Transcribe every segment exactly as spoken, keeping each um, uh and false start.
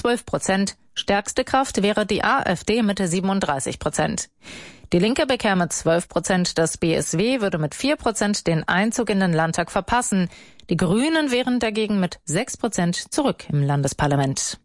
zwölf Prozent. Stärkste Kraft wäre die AfD mit siebenunddreißig Prozent. Die Linke bekäme zwölf Prozent, das B S W würde mit vier Prozent den Einzug in den Landtag verpassen. Die Grünen wären dagegen mit sechs Prozent zurück im Landesparlament.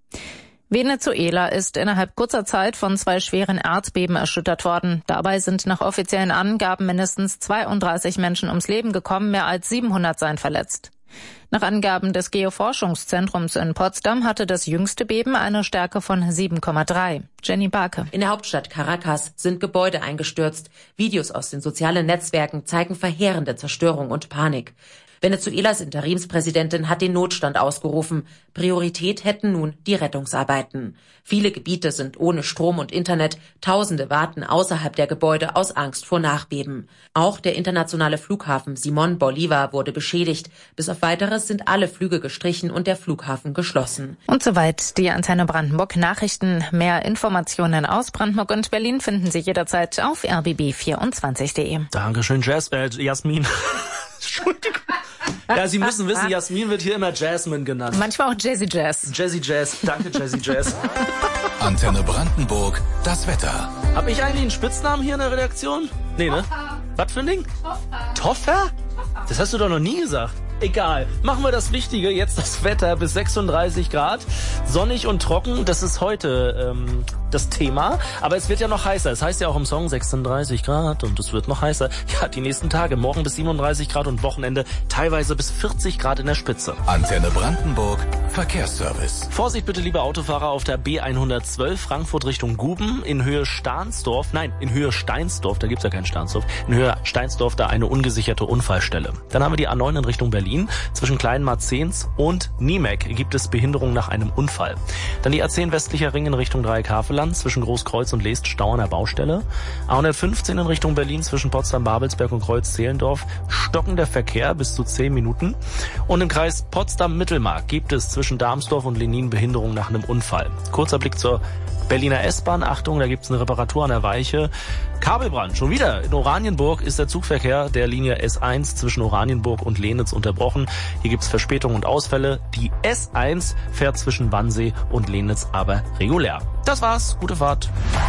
Venezuela ist innerhalb kurzer Zeit von zwei schweren Erdbeben erschüttert worden. Dabei sind nach offiziellen Angaben mindestens zweiunddreißig Menschen ums Leben gekommen, mehr als siebenhundert seien verletzt. Nach Angaben des Geoforschungszentrums in Potsdam hatte das jüngste Beben eine Stärke von sieben Komma drei. Jenny Barke. In der Hauptstadt Caracas sind Gebäude eingestürzt. Videos aus den sozialen Netzwerken zeigen verheerende Zerstörung und Panik. Venezuelas Interimspräsidentin hat den Notstand ausgerufen. Priorität hätten nun die Rettungsarbeiten. Viele Gebiete sind ohne Strom und Internet. Tausende warten außerhalb der Gebäude aus Angst vor Nachbeben. Auch der internationale Flughafen Simón Bolívar wurde beschädigt. Bis auf Weiteres sind alle Flüge gestrichen und der Flughafen geschlossen. Und soweit die Antenne Brandenburg Nachrichten. Mehr Informationen aus Brandenburg und Berlin finden Sie jederzeit auf r b b vierundzwanzig punkt de. Dankeschön, Jazz, äh, Jasmin. Entschuldigung. Ja, Sie müssen wissen, Jasmin wird hier immer Jasmine genannt. Manchmal auch Jazzy Jazz. Jazzy Jazz. Danke, Jazzy Jazz. Antenne Brandenburg, das Wetter. Hab ich eigentlich einen Spitznamen hier in der Redaktion? Nee, ne? Was für ein Ding? Toffer? Das hast du doch noch nie gesagt. Egal. Machen wir das Wichtige. Jetzt das Wetter bis sechsunddreißig Grad. Sonnig und trocken. Das ist heute ähm, das Thema. Aber es wird ja noch heißer. Es heißt ja auch im Song sechsunddreißig Grad und es wird noch heißer. Ja, die nächsten Tage. Morgen bis siebenunddreißig Grad und Wochenende teilweise bis vierzig Grad in der Spitze. Antenne Brandenburg. Verkehrsservice. Vorsicht bitte, liebe Autofahrer, auf der B hundertzwölf Frankfurt Richtung Guben in Höhe Stahnsdorf. Nein, in Höhe Steinsdorf. Da gibt's ja kein Stahnsdorf. In Höhe Steinsdorf da eine ungesicherte Unfallstelle. Dann haben wir die A neun in Richtung Berlin. Zwischen Kleinmarzens und Niemek gibt es Behinderung nach einem Unfall. Dann die A zehn westlicher Ring in Richtung Dreieck-Havelland zwischen Großkreuz und Leest Stau an der Baustelle. A hundertfünfzehn in Richtung Berlin zwischen Potsdam, Babelsberg und Kreuz-Zehlendorf stockender Verkehr bis zu zehn Minuten. Und im Kreis Potsdam-Mittelmark gibt es zwischen Darmsdorf und Lenin Behinderung nach einem Unfall. Kurzer Blick zur Berliner S-Bahn. Achtung, da gibt es eine Reparatur an der Weiche. Kabelbrand. Schon wieder. In Oranienburg ist der Zugverkehr der Linie S eins zwischen Oranienburg und Lehnitz unterbrochen. Hier gibt es Verspätungen und Ausfälle. Die S eins fährt zwischen Wannsee und Lehnitz aber regulär. Das war's. Gute Fahrt.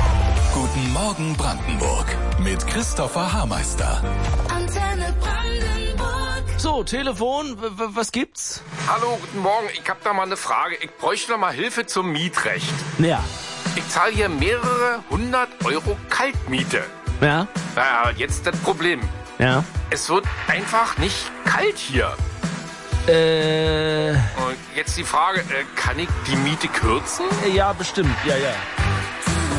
Guten Morgen Brandenburg mit Christopher Haarmeister. Antenne Brandenburg. So, Telefon, w- w- was gibt's? Hallo, guten Morgen. Ich hab da mal eine Frage. Ich bräuchte noch mal Hilfe zum Mietrecht. Ja. Ich zahle hier mehrere hundert Euro Kaltmiete. Ja? Naja, jetzt das Problem. Ja. Es wird einfach nicht kalt hier. Äh... Und jetzt die Frage, äh, kann ich die Miete kürzen? Ja, bestimmt. Ja, ja.